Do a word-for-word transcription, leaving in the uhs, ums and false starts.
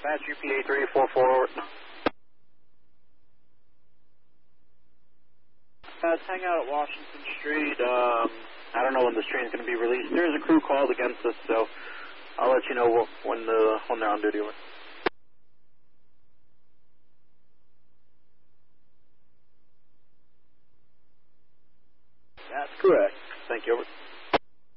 Dispatch U P A three four four. Uh, hang out at Washington Street. Um, I don't know when this train's going to be released. There's a crew called against us, so I'll let you know when the when they're on duty. That's correct. Thank you. Over.